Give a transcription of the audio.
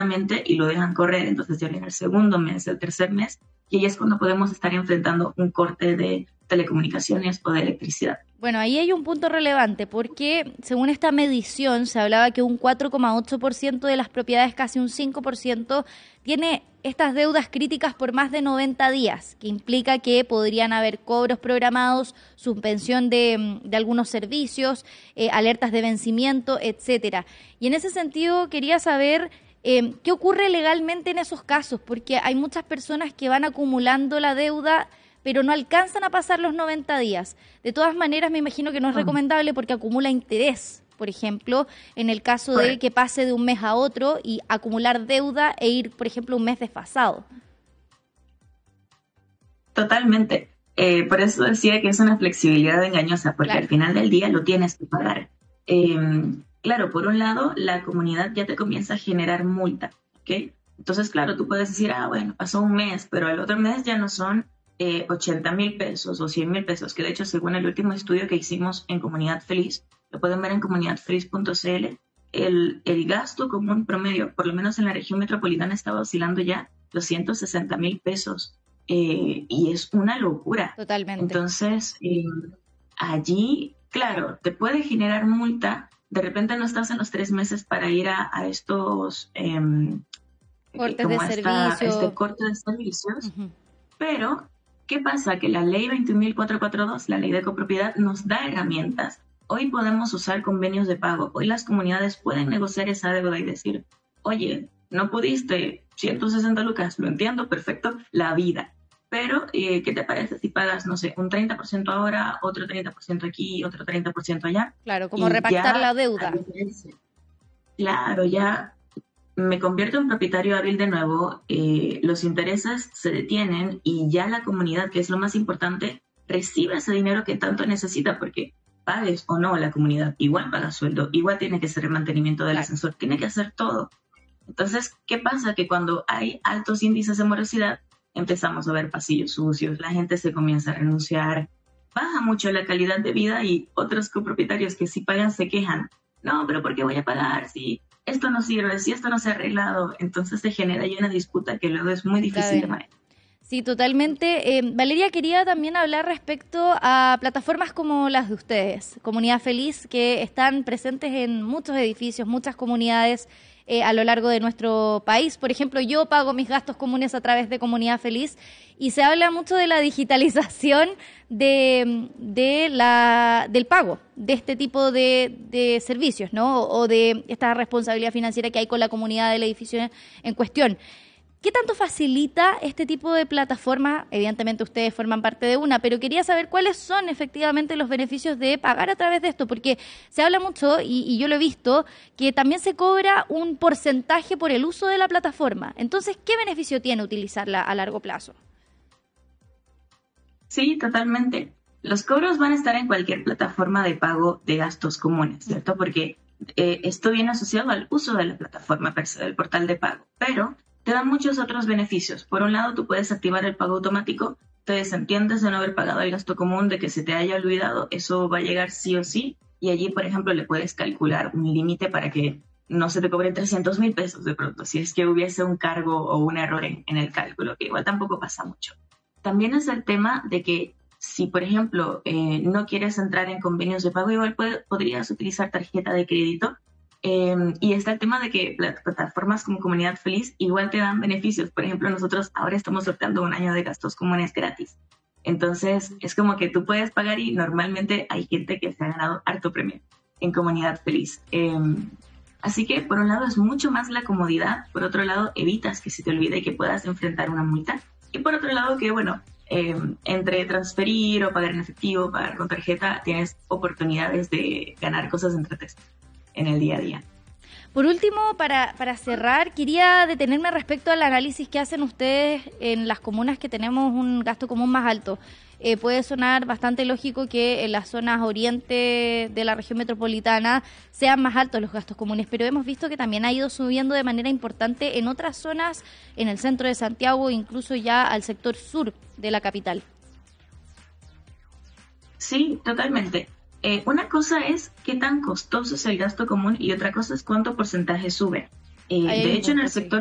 y lo dejan correr. Entonces ya viene el segundo mes, el tercer mes, y ahí es cuando podemos estar enfrentando un corte de telecomunicaciones o de electricidad. Bueno, ahí hay un punto relevante porque según esta medición se hablaba que un 4,8% de las propiedades, casi un 5%, tiene estas deudas críticas por más de 90 días, que implica que podrían haber cobros programados, suspensión de algunos servicios, alertas de vencimiento, etcétera. Y en ese sentido quería saber qué ocurre legalmente en esos casos, porque hay muchas personas que van acumulando la deuda pero no alcanzan a pasar los 90 días. De todas maneras, me imagino que no es recomendable porque acumula interés, por ejemplo, en el caso de que pase de un mes a otro y acumular deuda e ir, por ejemplo, un mes desfasado. Totalmente. Por eso decía que es una flexibilidad engañosa, porque al final del día lo tienes que pagar. Claro, por un lado, la comunidad ya te comienza a generar multa, ¿ok? Entonces, claro, tú puedes decir, bueno, pasó un mes, pero el otro mes ya no son 80,000 pesos o 100,000 pesos, que de hecho, según el último estudio que hicimos en Comunidad Feliz, lo pueden ver en comunidadfeliz.cl, el gasto común promedio, por lo menos en la región metropolitana, estaba oscilando ya los 160,000 pesos. Y es una locura. Totalmente. Entonces, allí, claro, te puede generar multa. De repente no estás en los 3 meses para ir a estos cortes de servicios. Este corte de servicios, pero ¿qué pasa? Que la ley 21.442, la ley de copropiedad, nos da herramientas. Hoy podemos usar convenios de pago. Hoy las comunidades pueden negociar esa deuda y decir, oye, no pudiste 160 lucas, lo entiendo, perfecto, la vida. Pero, ¿qué te parece si pagas, no sé, un 30% ahora, otro 30% aquí, otro 30% allá? Claro, como repactar la deuda. Claro, ya me convierto en propietario hábil de nuevo, los intereses se detienen y ya la comunidad, que es lo más importante, recibe ese dinero que tanto necesita, porque pagues o no la comunidad, igual paga sueldo, igual tiene que hacer el mantenimiento del ascensor, tiene que hacer todo. Entonces, ¿qué pasa? Que cuando hay altos índices de morosidad, empezamos a ver pasillos sucios, la gente se comienza a renunciar, baja mucho la calidad de vida y otros copropietarios que si pagan se quejan. No, pero ¿por qué voy a pagar si esto no sirve, si esto no se ha arreglado? Entonces se genera ahí una disputa que luego es muy difícil de manejar. Sí, totalmente. Valeria, quería también hablar respecto a plataformas como las de ustedes, Comunidad Feliz, que están presentes en muchos edificios, muchas comunidades a lo largo de nuestro país. Por ejemplo, yo pago mis gastos comunes a través de Comunidad Feliz y se habla mucho de la digitalización del pago de este tipo de servicios, ¿no? O de esta responsabilidad financiera que hay con la comunidad del edificio en cuestión. ¿Qué tanto facilita este tipo de plataforma? Evidentemente ustedes forman parte de una, pero quería saber cuáles son efectivamente los beneficios de pagar a través de esto, porque se habla mucho, y yo lo he visto, que también se cobra un porcentaje por el uso de la plataforma. Entonces, ¿qué beneficio tiene utilizarla a largo plazo? Sí, totalmente. Los cobros van a estar en cualquier plataforma de pago de gastos comunes, ¿cierto? Porque esto viene asociado al uso de la plataforma per se, del portal de pago, pero te dan muchos otros beneficios. Por un lado, tú puedes activar el pago automático, te desentiendes de no haber pagado el gasto común, de que se te haya olvidado, eso va a llegar sí o sí, y allí, por ejemplo, le puedes calcular un límite para que no se te cobren 300,000 pesos de pronto, si es que hubiese un cargo o un error en el cálculo, que igual tampoco pasa mucho. También es el tema de que si, por ejemplo, no quieres entrar en convenios de pago, igual podrías utilizar tarjeta de crédito. Y está el tema de que plataformas como Comunidad Feliz igual te dan beneficios. Por ejemplo, nosotros ahora estamos sorteando un año de gastos comunes gratis. Entonces, es como que tú puedes pagar y normalmente hay gente que se ha ganado harto premio en Comunidad Feliz. Así que, por un lado, es mucho más la comodidad. Por otro lado, evitas que se te olvide y que puedas enfrentar una multa. Y por otro lado, que bueno, entre transferir o pagar en efectivo, pagar con tarjeta, tienes oportunidades de ganar cosas entre textos en el día a día. Por último, para cerrar, quería detenerme respecto al análisis que hacen ustedes en las comunas que tenemos un gasto común más alto. Puede sonar bastante lógico que en las zonas oriente de la región metropolitana sean más altos los gastos comunes, pero hemos visto que también ha ido subiendo de manera importante en otras zonas, en el centro de Santiago, incluso ya al sector sur de la capital. Sí, totalmente. Una cosa es qué tan costoso es el gasto común y otra cosa es cuánto porcentaje sube. Ahí hay de un hecho, en punto, el sí. sector